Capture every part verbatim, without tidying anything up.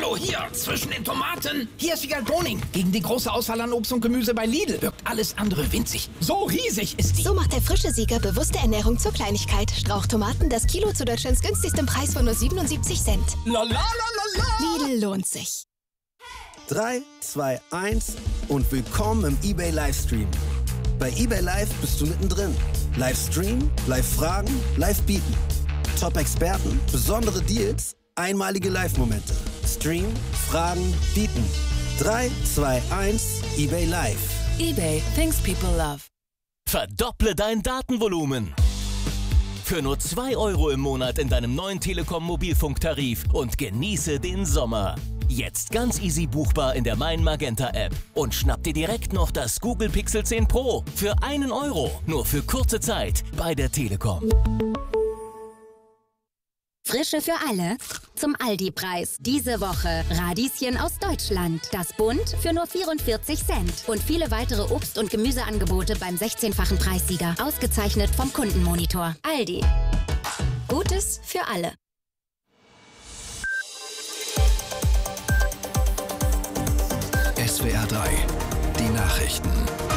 Hallo, hier, zwischen den Tomaten. Hier ist Wiegald Boning. Gegen die große Auswahl an Obst und Gemüse bei Lidl wirkt alles andere winzig. So riesig ist die. So macht der frische Sieger bewusste Ernährung zur Kleinigkeit. Strauchtomaten, das Kilo zu Deutschlands günstigstem Preis von nur siebenundsiebzig Cent. La la la la la. Lidl lohnt sich. drei, zwei, eins und willkommen im eBay Livestream. Bei eBay Live bist du mittendrin. Livestream, Live-Fragen, Live-Bieten. Top-Experten, besondere Deals, einmalige Live-Momente. Stream, Fragen, Bieten. drei, zwei, eins, eBay Live. eBay, things people love. Verdopple dein Datenvolumen. Für nur zwei Euro im Monat in deinem neuen Telekom-Mobilfunktarif und genieße den Sommer. Jetzt ganz easy buchbar in der Mein Magenta App. Und schnapp dir direkt noch das Google Pixel zehn Pro für einen Euro. Nur für kurze Zeit bei der Telekom. Frische für alle zum Aldi-Preis. Diese Woche Radieschen aus Deutschland. Das Bund für nur vierundvierzig Cent. Und viele weitere Obst- und Gemüseangebote beim sechzehnfachen Preissieger. Ausgezeichnet vom Kundenmonitor. Aldi. Gutes für alle. S W R drei, die Nachrichten.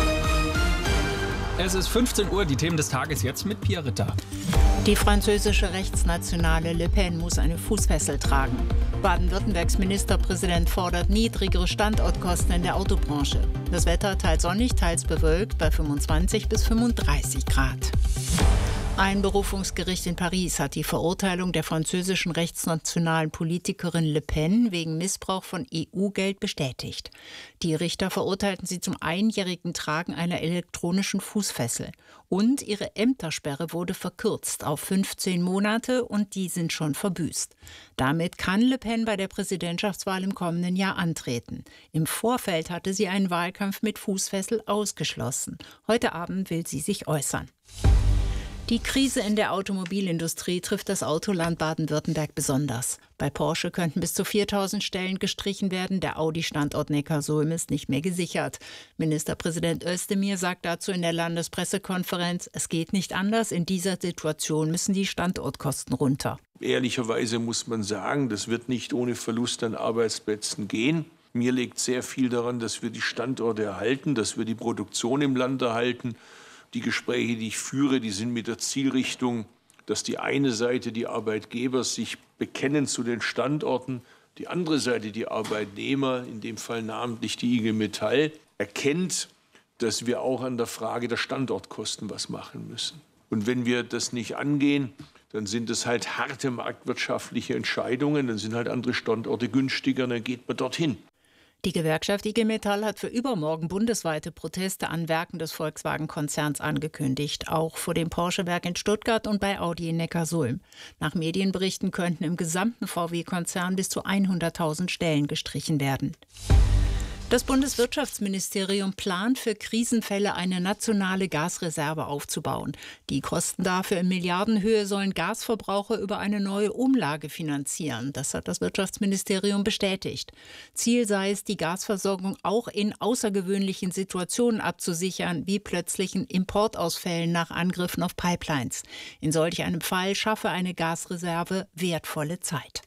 Es ist fünfzehn Uhr, die Themen des Tages jetzt mit Pia Ritter. Die französische Rechtsnationale Le Pen muss eine Fußfessel tragen. Baden-Württembergs Ministerpräsident fordert niedrigere Standortkosten in der Autobranche. Das Wetter teils sonnig, teils bewölkt bei fünfundzwanzig bis fünfunddreißig Grad. Ein Berufungsgericht in Paris hat die Verurteilung der französischen rechtsnationalen Politikerin Le Pen wegen Missbrauch von E U-Geld bestätigt. Die Richter verurteilten sie zum einjährigen Tragen einer elektronischen Fußfessel. Und ihre Ämtersperre wurde verkürzt auf fünfzehn Monate und die sind schon verbüßt. Damit kann Le Pen bei der Präsidentschaftswahl im kommenden Jahr antreten. Im Vorfeld hatte sie einen Wahlkampf mit Fußfessel ausgeschlossen. Heute Abend will sie sich äußern. Die Krise in der Automobilindustrie trifft das Autoland Baden-Württemberg besonders. Bei Porsche könnten bis zu viertausend Stellen gestrichen werden. Der Audi-Standort Neckarsulm ist nicht mehr gesichert. Ministerpräsident Özdemir sagt dazu in der Landespressekonferenz, es geht nicht anders. In dieser Situation müssen die Standortkosten runter. Ehrlicherweise muss man sagen, das wird nicht ohne Verlust an Arbeitsplätzen gehen. Mir liegt sehr viel daran, dass wir die Standorte erhalten, dass wir die Produktion im Land erhalten. Die Gespräche, die ich führe, die sind mit der Zielrichtung, dass die eine Seite, die Arbeitgeber, sich bekennen zu den Standorten, die andere Seite, die Arbeitnehmer, in dem Fall namentlich die I G Metall, erkennt, dass wir auch an der Frage der Standortkosten was machen müssen. Und wenn wir das nicht angehen, dann sind es halt harte marktwirtschaftliche Entscheidungen, dann sind halt andere Standorte günstiger, dann geht man dorthin. Die Gewerkschaft I G Metall hat für übermorgen bundesweite Proteste an Werken des Volkswagen-Konzerns angekündigt, auch vor dem Porsche-Werk in Stuttgart und bei Audi in Neckarsulm. Nach Medienberichten könnten im gesamten V W-Konzern bis zu hunderttausend Stellen gestrichen werden. Das Bundeswirtschaftsministerium plant für Krisenfälle eine nationale Gasreserve aufzubauen. Die Kosten dafür in Milliardenhöhe sollen Gasverbraucher über eine neue Umlage finanzieren. Das hat das Wirtschaftsministerium bestätigt. Ziel sei es, die Gasversorgung auch in außergewöhnlichen Situationen abzusichern, wie plötzlichen Importausfällen nach Angriffen auf Pipelines. In solch einem Fall schaffe eine Gasreserve wertvolle Zeit.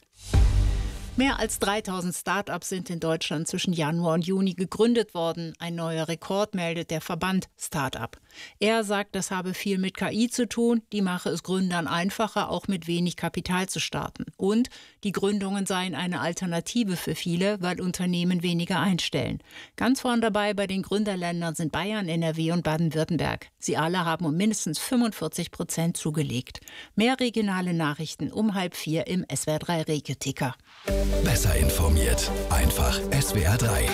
Mehr als dreitausend Start-ups sind in Deutschland zwischen Januar und Juni gegründet worden. Ein neuer Rekord meldet der Verband Start-up. Er sagt, das habe viel mit K I zu tun. Die mache es Gründern einfacher, auch mit wenig Kapital zu starten. Und die Gründungen seien eine Alternative für viele, weil Unternehmen weniger einstellen. Ganz vorn dabei bei den Gründerländern sind Bayern, N R W und Baden-Württemberg. Sie alle haben um mindestens fünfundvierzig Prozent zugelegt. Mehr regionale Nachrichten um halb vier im S W R drei Regio-Ticker. Besser informiert. Einfach S W R drei.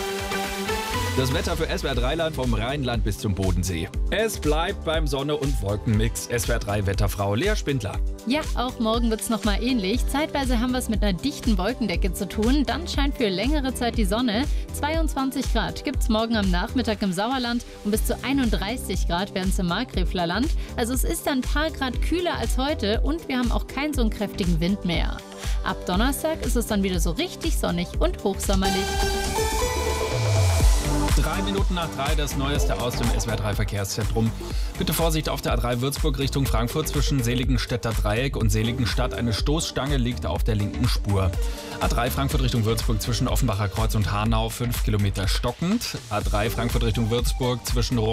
Das Wetter für S W R drei Land vom Rheinland bis zum Bodensee. Es bleibt beim Sonne- und Wolkenmix. S W R drei Wetterfrau Lea Spindler. Ja, auch morgen wird es nochmal ähnlich. Zeitweise haben wir es mit einer dichten Wolkendecke zu tun. Dann scheint für längere Zeit die Sonne. zweiundzwanzig Grad gibt es morgen am Nachmittag im Sauerland und bis zu einunddreißig Grad werden es im Markgräfler Land. Also es ist ein paar Grad kühler als heute und wir haben auch keinen so einen kräftigen Wind mehr. Ab Donnerstag ist es dann wieder so richtig sonnig und hochsommerlich. Drei Minuten nach drei, das Neueste aus dem S W R drei Verkehrszentrum. Bitte Vorsicht auf der A drei Würzburg Richtung Frankfurt zwischen Seligenstädter Dreieck und Seligenstadt. Eine Stoßstange liegt auf der linken Spur. A drei Frankfurt Richtung Würzburg zwischen Offenbacher Kreuz und Hanau fünf Kilometer stockend. A drei Frankfurt Richtung Würzburg zwischen